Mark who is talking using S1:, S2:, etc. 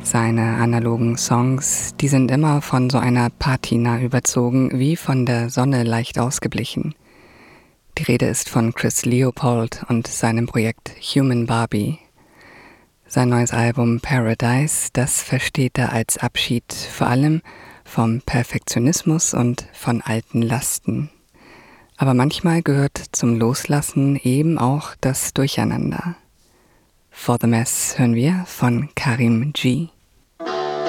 S1: Seine analogen Songs, die sind immer von so einer Patina überzogen, wie von der Sonne leicht ausgeblichen. Die Rede ist von Chris Leopold und seinem Projekt Human Barbie. Sein neues Album Paradise, das versteht er als Abschied vor allem vom Perfektionismus und von alten Lasten. Aber manchmal gehört zum Loslassen eben auch das Durcheinander. For the Mess hören wir von Karim G.